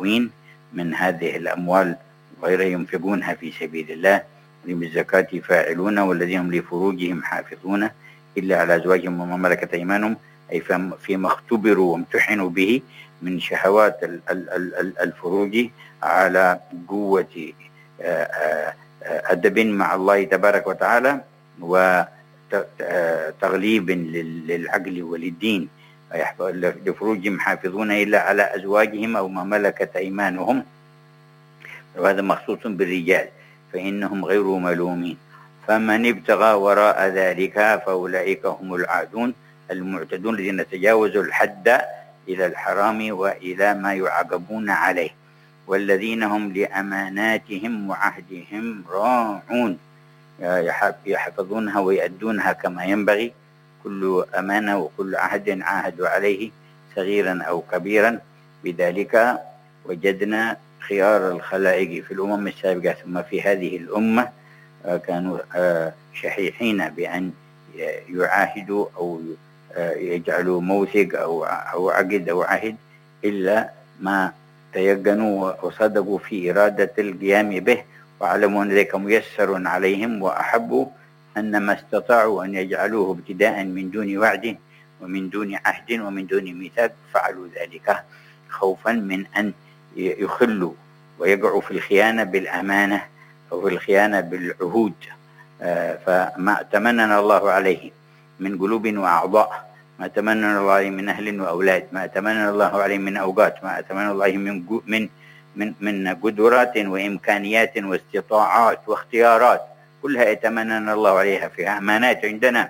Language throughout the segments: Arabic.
التكوين من هذه الأموال غير ينفقونها في سبيل الله. بالزكاة فاعلون والذين هم لفروجهم حافظون إلا على أزواجهم وما ملكت أيمانهم، أي فيما اختبروا وامتحنوا به من شهوات الفروج على قوة أدب مع الله تبارك وتعالى وتغليب للعقل وللدين. لفروجهم حافظون إلا على أزواجهم أو ما ملكت أيمانهم، وهذا مخصوص بالرجال فإنهم غير ملومين. فمن ابتغى وراء ذلك فأولئك هم العادون المعتدون الذين تجاوزوا الحد إلى الحرام وإلى ما يعاقبون عليه. والذين هم لأماناتهم وعهدهم راعون، يحفظونها ويؤدونها كما ينبغي. كل أمانة وكل عهد عاهدوا عليه صغيرا أو كبيرا. بذلك وجدنا خيار الخلائق في الأمم السابقة ثم في هذه الأمة كانوا شحيحين بأن يعاهدوا أو يجعلوا موثق أو عقد أو عهد إلا ما تيقنوا وصدقوا في إرادة القيام به، وعلموا أن ذلك ميسر عليهم، وأحبوا أن ما استطاعوا أن يجعلوه ابتداء من دون وعد ومن دون عهد ومن دون ميثاق فعلوا ذلك خوفا من أن يخلوا ويقعوا في الخيانة بالأمانة أو في الخيانة بالعهود. فما أتمننا الله عليه من قلوب وأعضاء، ما أتمنى الله عليه من أهل وأولاد، ما أتمنى الله عليه من أوقات، ما أتمنى الله من قدرات وإمكانيات واستطاعات واختيارات، كلها يتمنى الله عليها فيها أمانات عندنا.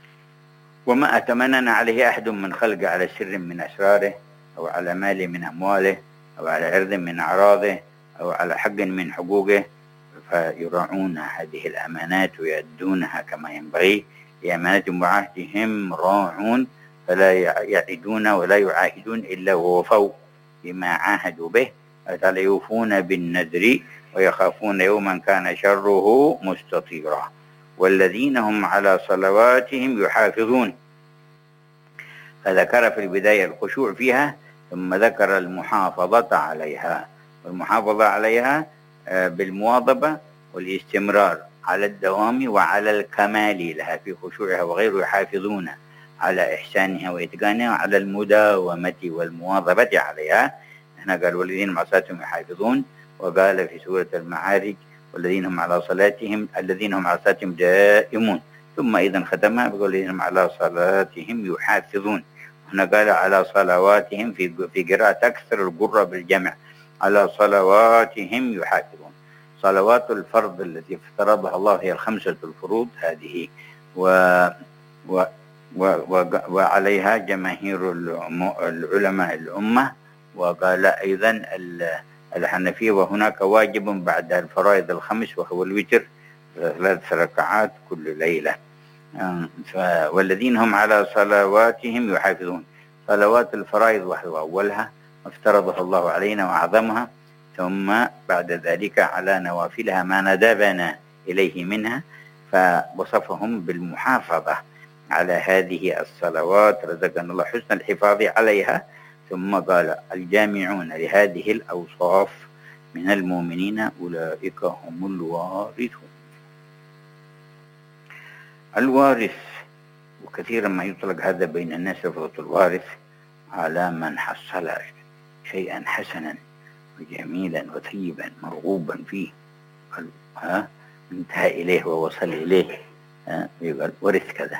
وما أتمنى عليه أحد من خلق على سر من أسراره أو على مال من أمواله أو على عرض من أعراضه أو على حق من حقوقه، فيراعون هذه الأمانات ويؤدونها كما ينبغي. لأمانتهم وعهدهم راعون، فلا يعدون ولا يعاهدون إلا ووفوا بما عاهدوا به، فلا يوفون بالنذر ويخافون يوما كان شره مستطيرا. والذين هم على صلواتهم يحافظون، فذكر في البداية الخشوع فيها ثم ذكر المحافظة عليها، والمحافظة عليها بالمواظبة والاستمرار على الدوام وعلى الكمال لها في خشوعها وغيره، يحافظون على إحسانها وإتقانها وعلى المداومة والمواظبة عليها. هنا قال والذين هم على صلاتهم يحافظون، وقال في سورة المعارج والذين هم على صلاتهم الذين هم على صلاتهم دائمون، ثم إذا ختمها بقول الذين هم على صلاتهم يحافظون. هنا قال على صلواتهم في قراءة أكثر القرة بالجمع، على صلواتهم يحافظون. صلوات الفرض التي افترضها الله هي الخمسة الفروض هذه، وعليها جماهير العلماء الأمة. وقال أيضا الحنفية وهناك واجب بعد الفرائض الخمس وهو الوتر 3 ركعات كل ليلة. والذين هم على صلواتهم يحافظون، صلوات الفرائض وهو أولها افترضها الله علينا وأعظمها، ثم بعد ذلك على نوافلها ما ندبنا إليه منها، فوصفهم بالمحافظة على هذه الصلوات، رزقنا الله حسن الحفاظ عليها. ثم قال الجامعون لهذه الأوصاف من المؤمنين أولئك هم الوارثون. الوارث، وكثيرا ما يطلق هذا بين الناس لفظة الوارث على من حصل شيئا حسنا وجميلا وطيبا مرغوبا فيه، انتهى إليه ووصل إليه، يقول ورث كذا،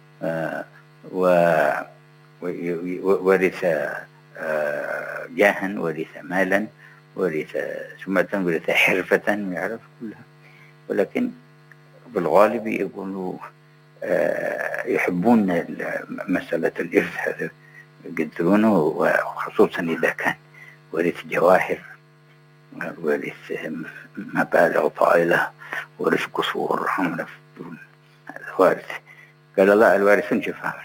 ورث جاها، ورث مالا، ورث سمعة، ورث حرفة، يعرف كلها. ولكن بالغالب يقولوا يحبون مسألة الإرث هذا، يقدرونه، وخصوصا إذا كان ورث جواهر، ورث مبالغ طائلة، ورث قصور، هذا وارث. قال الله الوارثون شفاهم.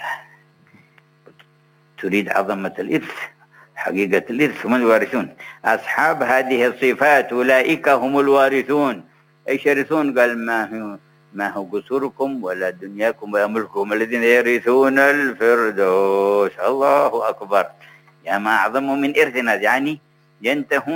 تريد عظمة الإرث، حقيقة الإرث، هم الوارثون. أصحاب هذه الصفات أولئك هم الوارثون. إيش يرثون؟ قال ما هو قصوركم ولا دنياكم ولا ملككم، الذين يرثون الفردوس. الله أكبر، يا ما أعظم من إرثنا، يعني ينتهون